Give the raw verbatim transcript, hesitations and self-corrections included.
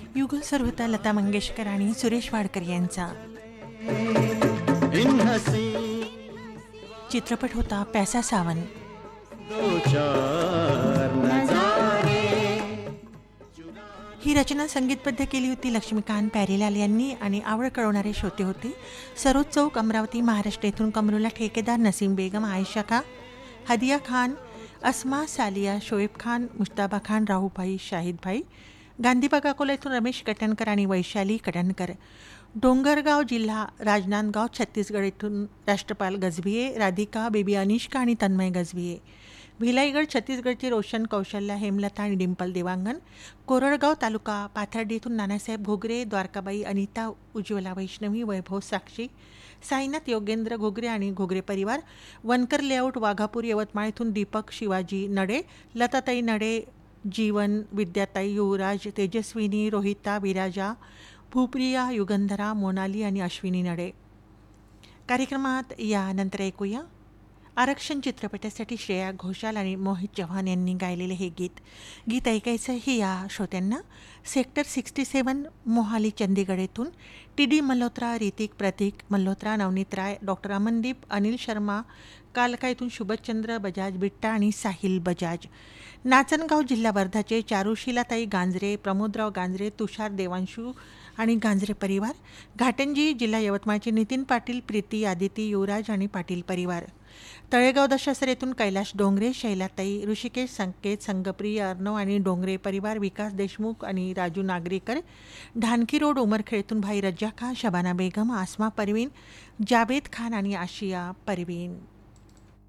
युगल सर होता लता मंगेशकर आणि सुरेश वाडकर यांचा. इन हसी चित्रपट होता पैसा सावन. दो चार नजारे ही रचना संगीतबद्ध केली होती लक्ष्मीकांत प्यारेलाल यांनी आणि आवड कळवणारे श्रोते होते सरोज चौक अमरावती महाराष्ट्र येथून कमरुला ठेकेदार नसीम बेगम आयशा खा हदिया खान अस्मा सालिया शोएब खान मुश्ताबा खान राहूभाई शाहिदभाई गांधीबाग अकोला येथून रमेश कटणकर आणि वैशाली कटणकर. डोंगरगाव जिल्हा राजनांदगाव छत्तीसगड येथून राष्ट्रपाल गजभिये राधिका बेबी अनिष्का आणि तन्मय गजभिये. भिलाईगड छत्तीसगडचे रोशन कौशल्या हेमलता आणि डिंपल देवांगण. कोरडगाव तालुका पाथर्डी येथून नानासाहेब घोगरे द्वारकाबाई अनिता उज्ज्वला वैष्णवी वैभव साक्षी साईनाथ योगेंद्र घोगरे आणि घोगरे परिवार. वनकर लेआउट वाघापूर यवतमाळ येथून दीपक शिवाजी नडे लताताई नडे जीवन विद्याताई युवराज तेजस्विनी रोहिता विराजा भूप्रिया युगंधरा मोनाली आणि अश्विनी नडे. कार्यक्रमात यानंतर ऐकूया आरक्षण चित्रपटासाठी श्रेया घोषाल आणि मोहित चव्हाण यांनी गायलेले हे गीत. गीत ऐकायचं ही या श्रोत्यांना सेक्टर सिक्स्टी सेवन मोहाली चंदीगड येथून टी डी मल्होत्रा ऋतिक प्रतीक मल्होत्रा नवनीत राय डॉक्टर अमनदीप अनिल शर्मा कालका येथून शुभचंद्र बजाज बिट्टा आणि साहिल बजाज. नाचनगाव जिल्हा वर्धाचे चारुशिलाताई गांजरे प्रमोदराव गांजरे तुषार देवांशू आणि गांजरे परिवार. घाटंजी जिल्हा यवतमाळचे नितीन पाटील प्रीती आदिती युवराज आणि पाटील परिवार. तळेगाव दशासर येथून कैलाश डोंगरे शैलाताई ऋषिकेश संकेत संगप्रिय अर्णव आणि डोंगरे परिवार विकास देशमुख आणि राजू नागरीकर. ढानकी रोड उमरखेड येथून भाई रज्जा खान शबाना बेगम आसमा परवीन जावेद खान आणि आशिया परवीन.